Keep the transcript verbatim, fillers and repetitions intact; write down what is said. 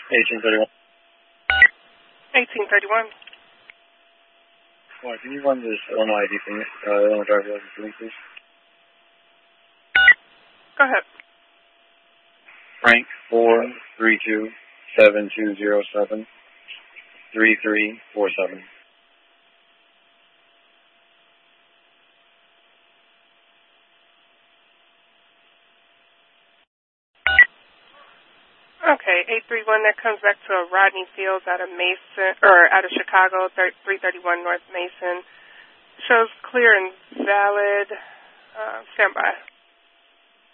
eighteen thirty-one. eighteen thirty-one. Well, can you run this Illinois I D thing, uh, Illinois driver's license for me, please? Go ahead. Frank four three two seven two zero seven three three four seven. Okay, eight three one. That comes back to a Rodney Fields out of Mason, or out of Chicago, three thirty-one North Mason. Shows clear and valid. Uh, stand by.